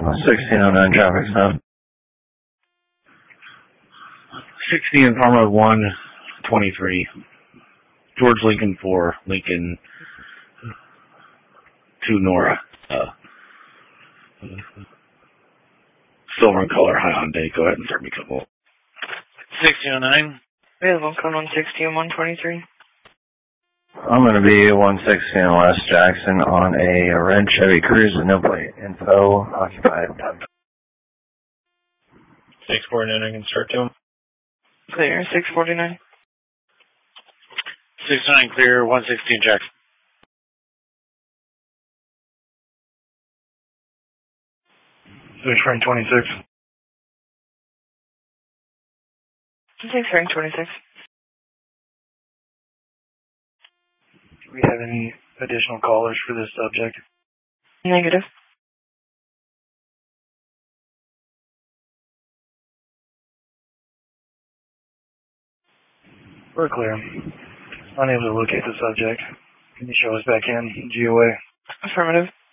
1609 traffic stop. 60 in Parma 123. George Lincoln 4, Lincoln to Nora. Silver in color, high Hyundai. Go ahead and start me a couple. 1609. We have one code 160 and 123. I'm going to be 160 in West Jackson on a red Chevy Cruze with no plate. Info occupied. 649, I can start to him. Clear, 649. 69 clear, 116 check. Rank 26. 6 rank 26. Do we have any additional callers for this subject? Negative. We're clear. Unable to locate the subject. Can you show us back in, GOA? Affirmative.